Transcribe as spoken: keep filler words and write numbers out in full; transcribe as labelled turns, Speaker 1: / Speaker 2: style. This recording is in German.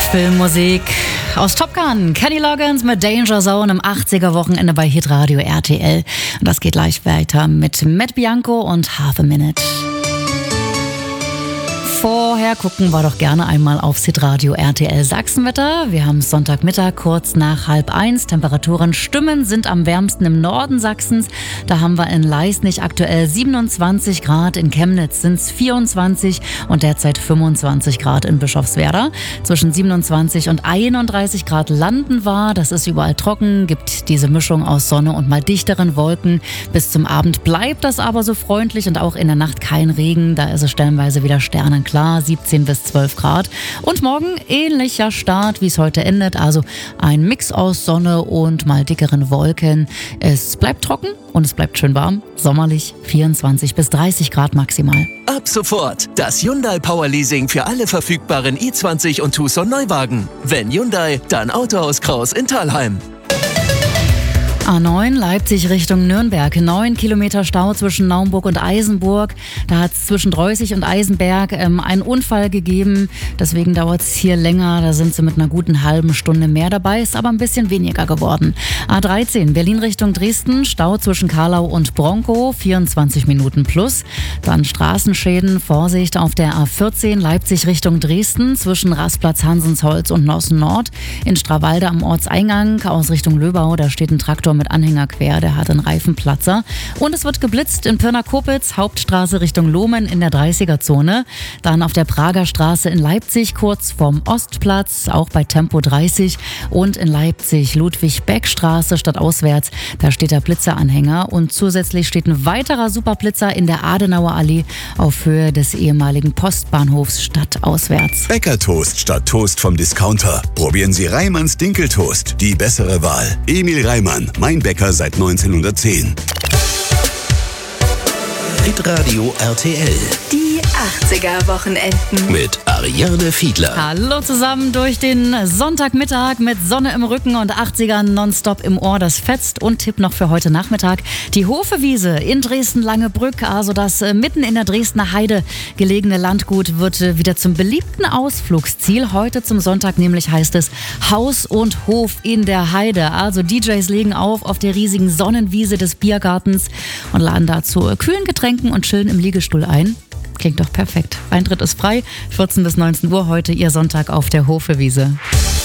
Speaker 1: Filmmusik aus Top Gun. Kenny Loggins mit Danger Zone im achtziger-Wochenende bei Hitradio R T L. Und das geht gleich weiter mit Matt Bianco und Half a Minute. Vorher gucken wir doch gerne einmal aufs Hitradio R T L Sachsenwetter. Wir haben Sonntagmittag kurz nach halb eins. Temperaturen stimmen, sind am wärmsten im Norden Sachsens. Da haben wir in Leisnig aktuell siebenundzwanzig Grad, in Chemnitz sind es vierundzwanzig und derzeit fünfundzwanzig Grad in Bischofswerda. Zwischen siebenundzwanzig und einunddreißig Grad landen wir. Das ist überall trocken, gibt diese Mischung aus Sonne und mal dichteren Wolken. Bis zum Abend bleibt das aber so freundlich und auch in der Nacht kein Regen. Da ist es stellenweise wieder sternenklar. Klar, siebzehn bis zwölf Grad. Und morgen ähnlicher Start, wie es heute endet. Also ein Mix aus Sonne und mal dickeren Wolken. Es bleibt trocken und es bleibt schön warm. Sommerlich vierundzwanzig bis dreißig Grad maximal.
Speaker 2: Ab sofort das Hyundai Power Leasing für alle verfügbaren i zwanzig und Tucson Neuwagen. Wenn Hyundai, dann Autohaus Kraus in Thalheim.
Speaker 1: A neun Leipzig Richtung Nürnberg. Neun Kilometer Stau zwischen Naumburg und Eisenburg. Da hat es zwischen Dreußig und Eisenberg ähm, einen Unfall gegeben. Deswegen dauert es hier länger. Da sind sie mit einer guten halben Stunde mehr dabei. Ist aber ein bisschen weniger geworden. A dreizehn Berlin Richtung Dresden. Stau zwischen Karlau und Bronkow. vierundzwanzig Minuten plus. Dann Straßenschäden. Vorsicht auf der A vierzehn Leipzig Richtung Dresden. Zwischen Rastplatz Hansensholz und Nossen Nord. In Strawalde am Ortseingang aus Richtung Löbau. Da steht ein Traktor mit Anhänger quer, der hat einen Reifenplatzer. Und es wird geblitzt in Pirna-Kopitz, Hauptstraße Richtung Lohmen in der dreißiger-Zone. Dann auf der Prager Straße in Leipzig, kurz vorm Ostplatz, auch bei Tempo dreißig. Und in Leipzig Ludwig-Beck-Straße stadtauswärts, da steht der Blitzeranhänger. Und zusätzlich steht ein weiterer Superblitzer in der Adenauer Allee auf Höhe des ehemaligen Postbahnhofs stadtauswärts.
Speaker 3: Bäckertoast statt Toast vom Discounter. Probieren Sie Reimanns Dinkeltoast, die bessere Wahl. Emil Reimann, mein Bäcker seit neunzehnhundertzehn.
Speaker 2: Hitradio R T L.
Speaker 4: Die achtziger-Wochenenden.
Speaker 2: Mit Ariane Fiedler.
Speaker 1: Hallo zusammen durch den Sonntagmittag mit Sonne im Rücken und achtziger nonstop im Ohr. Das fetzt. Und Tipp noch für heute Nachmittag. Die Hofewiese in Dresden-Langebrück, also das äh, mitten in der Dresdner Heide gelegene Landgut, wird äh, wieder zum beliebten Ausflugsziel. Heute zum Sonntag nämlich heißt es Haus und Hof in der Heide. Also D Js legen auf auf der riesigen Sonnenwiese des Biergartens und laden dazu kühlen Getränken und chillen im Liegestuhl ein. Klingt doch perfekt. Eintritt ist frei, vierzehn bis neunzehn Uhr heute, Ihr Sonntag auf der Hofewiese.